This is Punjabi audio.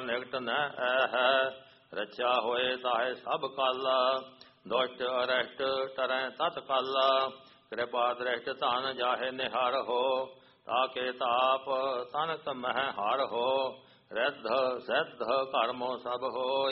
ਨਿਕਟ ਨ ਹੈ। ਰਚਿਆ ਹੋਏ ਤਾਹੇ ਸਭ ਕਲ, ਦੁਸ਼ਟ ਅਰਸ਼ਟ ਟਰੈ ਤਤ ਕਲ। ਕਿਰਪਾ ਦ੍ਰਿਸ਼ਟ ਧਨ ਜਾਹੇ ਨਿਹਰ ਹੋ, ਤਾਕੇ ਤਾਪ ਤਨਕ ਮਹਿ ਹਰ ਹੋ। ਰਿੱਧ ਸਿੱਧ ਕਰਮੋ ਸਭ ਹੋਈ,